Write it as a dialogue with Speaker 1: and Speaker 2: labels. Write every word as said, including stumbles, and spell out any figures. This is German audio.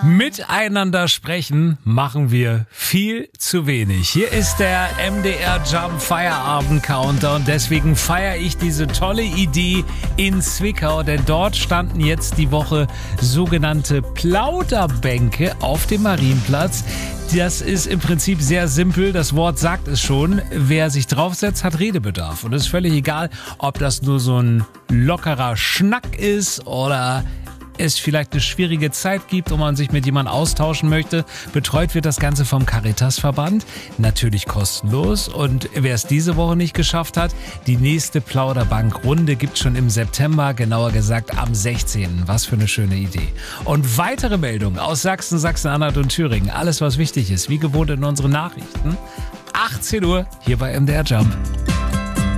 Speaker 1: Miteinander sprechen machen wir viel zu wenig. Hier ist der M D R Jump Feierabend Countdown. Deswegen feiere ich diese tolle Idee in Zwickau, denn dort standen jetzt die Woche sogenannte Plauderbänke auf dem Marienplatz. Das ist im Prinzip sehr simpel. Das Wort sagt es schon. Wer sich draufsetzt, hat Redebedarf. Und es ist völlig egal, ob das nur so ein lockerer Schnack ist oder es vielleicht eine schwierige Zeit gibt und man sich mit jemandem austauschen möchte. Betreut wird das Ganze vom Caritasverband. Natürlich kostenlos. Und wer es diese Woche nicht geschafft hat, die nächste Plauderbank-Runde gibt es schon im September, genauer gesagt am sechzehnten Was für eine schöne Idee. Und weitere Meldungen aus Sachsen, Sachsen-Anhalt und Thüringen. Alles, was wichtig ist, wie gewohnt in unseren Nachrichten. achtzehn Uhr hier bei M D R Jump.